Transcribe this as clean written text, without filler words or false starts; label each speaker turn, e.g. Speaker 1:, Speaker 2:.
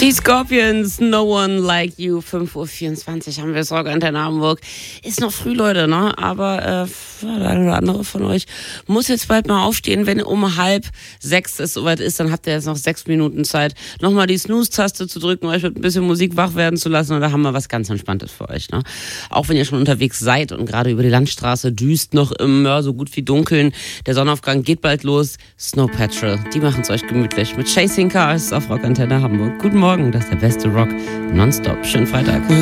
Speaker 1: Die Scorpions, No One Like You, 5:24 Uhr haben wir es, Rockantenne Hamburg. Ist noch früh, Leute, ne? Aber der eine oder andere von euch muss jetzt bald mal aufstehen. Wenn um 5:30 es soweit ist, dann habt ihr jetzt noch 6 Minuten Zeit, nochmal die Snooze-Taste zu drücken, euch mit ein bisschen Musik wach werden zu lassen. Und da haben wir was ganz Entspanntes für euch, ne? Auch wenn ihr schon unterwegs seid und gerade über die Landstraße düst noch im so gut wie Dunkeln. Der Sonnenaufgang geht bald los. Snow Patrol, die machen es euch gemütlich mit Chasing Cars auf Rockantenne Hamburg. Guten Morgen, das ist der beste Rock nonstop. Schönen Freitag.